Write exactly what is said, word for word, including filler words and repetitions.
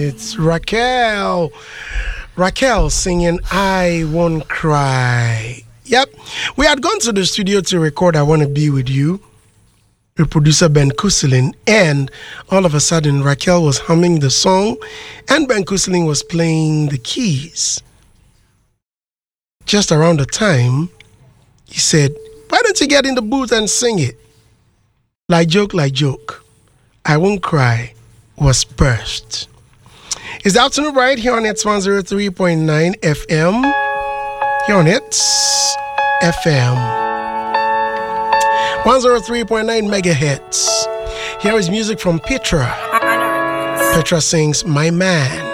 It's Raquel. Raquel singing I Won't Cry. Yep. We had gone to the studio to record I Want to Be With You with producer Ben Kuselin, and all of a sudden Raquel was humming the song and Ben Kuselin was playing the keys. Just around the time, he said, why don't you get in the booth and sing it? Like joke, like joke. I Won't Cry was burst. It's the afternoon right here on Hits one oh three point nine F M. Here on Hits F M. one oh three point nine megahertz. Here is music from Petra. Petra sings My Man.